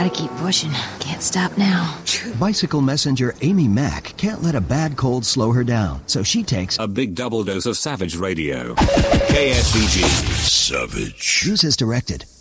Gotta keep pushing. Can't stop now. Bicycle messenger Amy Mack can't let a bad cold slow her down, so she takes a big double dose of Savage Radio. KSVG. Savage. Use as directed.